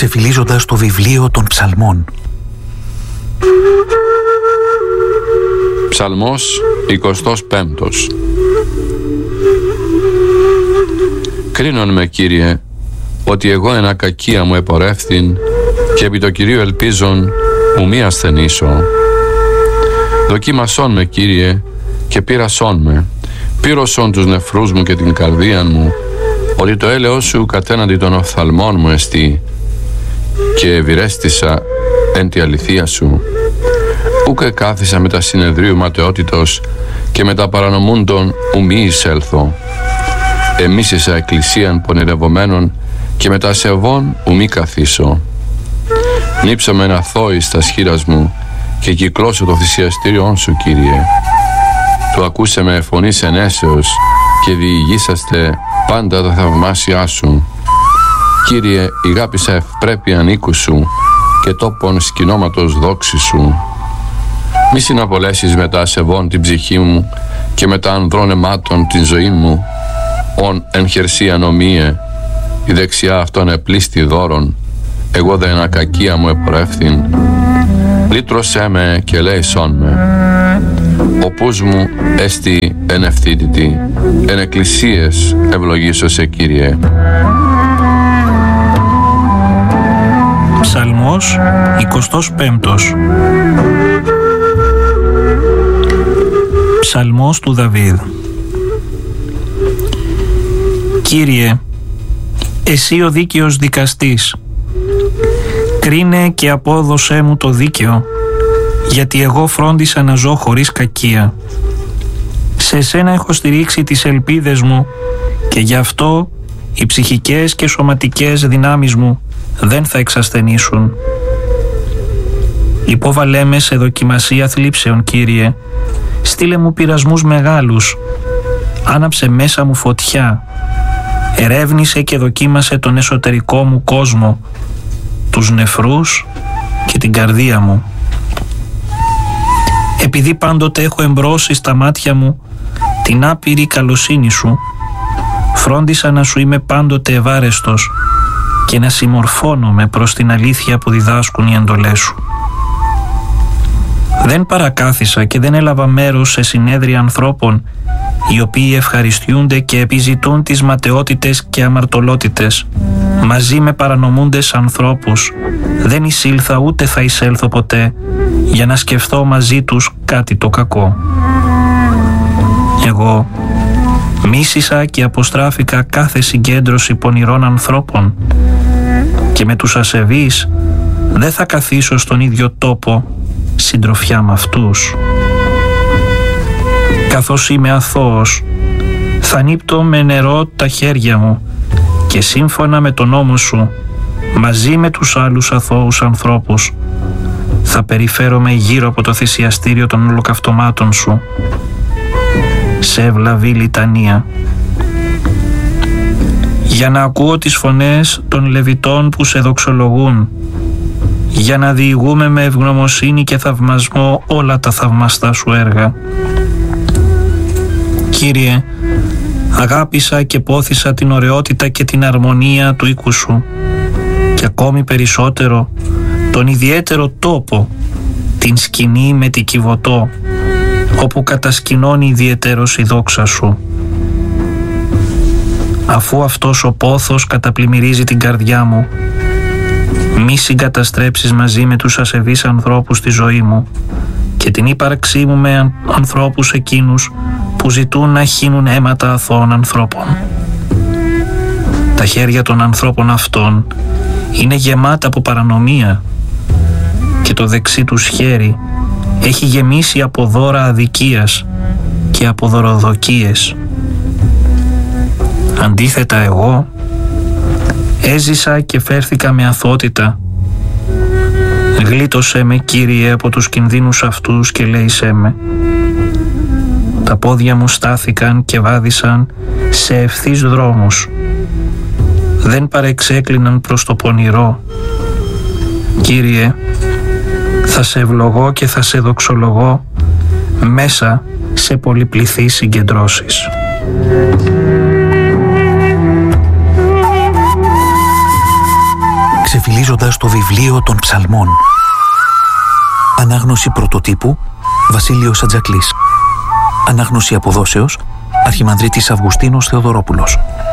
ξεφυλίζοντας το βιβλίο των ψαλμών. Ψαλμός 25. Κρίνον με, Κύριε, ότι εγώ εν ακακία μου επορεύθην και επί το Κυρίου ελπίζον ου μη ασθενήσω. Δοκίμασόν με, Κύριε, και πείρασόν με, πύρωσον τους νεφρούς μου και την καρδία μου, ότι το έλεος σου κατέναντι των οφθαλμών μου εστί, και ευηρέστησα εν τη αληθεία σου. Ούκ εκάθισα με τα συνεδρίου ματαιότητος και με τα παρανομούντων ου μη εισέλθω. Εμίσησα εκκλησίαν πονηρευομένων και με τα σεβών ου μη καθίσω. Νύψαμε ένα αθώη στα σχήρας μου και κυκλώσω το θυσιαστήριον σου, Κύριε. Του ακούσε με φωνής ενέσεως και διηγήσαστε πάντα τα θαυμάσια σου. Κύριε, ηγάπησα ευπρέπειαν οίκου σου και τόπον σκηνώματος δόξη σου. Μη συναπολέσεις μετά σεβών την ψυχή μου και μετά ανδρών αιμάτων την ζωή μου. Ον εν χερσία νομίε, η δεξιά αυτόν επλήστη δώρον, εγώ δε εν ακακία μου επορεύθην. Λύτρωσέ με και λέησόν με. Ο πούς μου έστι εν ευθύτητη, εν εκκλησίες ευλογήσω σε, Κύριε. Ψαλμός 25. Ψαλμός του Δαβίδ. Κύριε, εσύ ο δίκαιος δικαστής, κρίνε και απόδωσέ μου το δίκαιο, γιατί εγώ φρόντισα να ζω χωρίς κακία. Σε σένα έχω στηρίξει τις ελπίδες μου και γι' αυτό οι ψυχικές και σωματικές δυνάμεις μου δεν θα εξασθενήσουν. Υπόβαλέ με σε δοκιμασία θλίψεων, Κύριε, στείλε μου πειρασμούς μεγάλους, άναψε μέσα μου φωτιά, ερεύνησε και δοκίμασε τον εσωτερικό μου κόσμο, τους νεφρούς και την καρδία μου. Επειδή πάντοτε έχω εμπρώσει στα μάτια μου την άπειρη καλοσύνη σου, φρόντισα να σου είμαι πάντοτε ευάρεστος και να συμμορφώνομαι προς την αλήθεια που διδάσκουν οι εντολές σου. Δεν παρακάθισα και δεν έλαβα μέρος σε συνέδρια ανθρώπων οι οποίοι ευχαριστιούνται και επιζητούν τις ματαιότητες και αμαρτωλότητες. Μαζί με παρανομούντες ανθρώπους δεν εισήλθα ούτε θα εισέλθω ποτέ για να σκεφτώ μαζί τους κάτι το κακό. Εγώ μίσησα και αποστράφηκα κάθε συγκέντρωση πονηρών ανθρώπων και με τους ασεβείς δεν θα καθίσω στον ίδιο τόπο συντροφιά με αυτούς. Καθώς είμαι αθώος, θα νύπτω με νερό τα χέρια μου και σύμφωνα με τον νόμο σου, μαζί με τους άλλους αθώους ανθρώπους, θα περιφέρομαι γύρω από το θυσιαστήριο των ολοκαυτωμάτων σου, σε ευλαβή λιτανία. Για να ακούω τις φωνές των Λεβιτών που σε δοξολογούν, για να διηγούμε με ευγνωμοσύνη και θαυμασμό όλα τα θαυμαστά σου έργα. Κύριε, αγάπησα και πόθησα την ωραιότητα και την αρμονία του οίκου σου και ακόμη περισσότερο τον ιδιαίτερο τόπο, την σκηνή με την Κιβωτό, όπου κατασκηνώνει ιδιαίτερος η δόξα σου. Αφού αυτός ο πόθος καταπλημμυρίζει την καρδιά μου, μη συγκαταστρέψεις μαζί με τους ασεβείς ανθρώπους τη ζωή μου και την ύπαρξή μου με ανθρώπους εκείνους που ζητούν να χύνουν αίματα αθώων ανθρώπων. Τα χέρια των ανθρώπων αυτών είναι γεμάτα από παρανομία και το δεξί τους χέρι έχει γεμίσει από δώρα αδικίας και από δωροδοκίες. Αντίθετα εγώ έζησα και φέρθηκα με αθότητα. Γλίτωσέ με, Κύριε, από τους κινδύνους αυτούς και λέησέ με. Τα πόδια μου στάθηκαν και βάδισαν σε ευθύς δρόμους. Δεν παρεξέκλειναν προς το πονηρό. Κύριε, θα σε ευλογώ και θα σε δοξολογώ μέσα σε πολυπληθείς συγκεντρώσεις. Ξεφυλίζοντας στηρίζοντας το βιβλίο των ψαλμών. Ανάγνωση πρωτοτύπου Βασίλειος Ατζακλής. Ανάγνωση αποδόσεως Αρχιμανδρίτης Αυγουστίνος Θεοδωρόπουλος.